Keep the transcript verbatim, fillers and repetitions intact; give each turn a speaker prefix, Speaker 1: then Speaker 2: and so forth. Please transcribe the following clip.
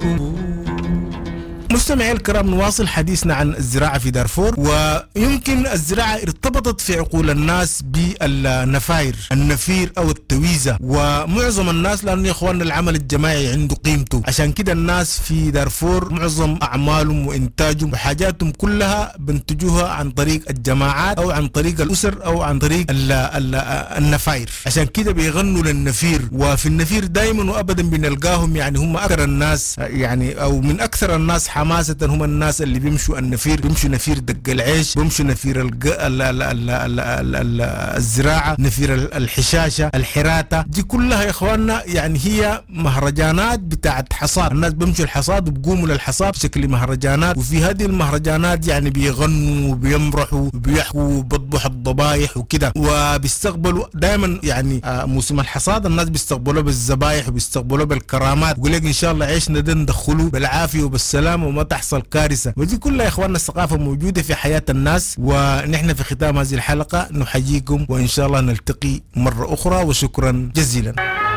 Speaker 1: مستمعي الكرام، نواصل حديثنا عن الزراعة في دارفور. ويمكن الزراعة ارتبطت في عقول الناس بالنفاير، النفير أو التويزة، ومعظم الناس لأن يا إخواننا العمل الجماعي عنده قيمته، عشان كده الناس في دارفور معظم أعمالهم وإنتاجهم وحاجاتهم كلها بنتجوها عن طريق الجماعات أو عن طريق الأسر أو عن طريق ال ال النفاير. عشان كده بيغنوا للنفير، وفي النفير دايما وأبدا بنلقاهم يعني هم أكثر الناس يعني أو من أكثر الناس حماسة هم الناس اللي بيمشوا النفير، بيمشوا نفير دق العيش، بيمشوا نفير ال ال ال ال ال ال ال الزراعة، نفير الحشاشة، الحراتة، دي كلها يا اخواننا يعني هي مهرجانات بتاعت حصاد. الناس بيمشوا الحصاد وبقوموا للحصاد بشكل مهرجانات، وفي هذه المهرجانات يعني بيغنوا وبيمرحوا وبيحكوا وبيطبخوا الضبايح وكده، وبيستقبلوا دائما يعني آه موسم الحصاد الناس بيستقبلوا بالذبايح وبيستقبلوا بالكرامات، ويقول لك ان شاء الله عيشنا ده ندخلوا بالعافية وبالسلامة وما تحصل كارثة. ودي كلها يا اخواننا الثقافة موجودة في حياة الناس. ونحن في ختام هذه الحلقة نحييكم، وان شاء الله نلتقي مرة اخرى، وشكرا جزيلا.